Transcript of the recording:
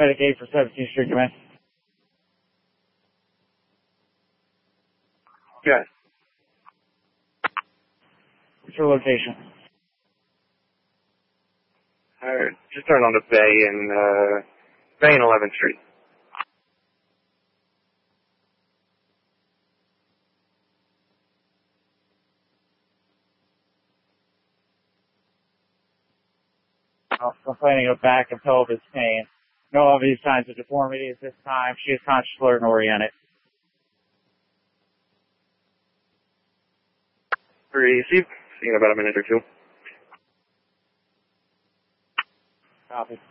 Medic 8 for 17th Street, command. Good. What's your location? Just turned on to Bay and 11th Street. I'm planning to go back and pelvis pain. No obvious signs of deformity at this time. She is conscious, alert, and oriented. Received. See you in about a minute or two. Copy.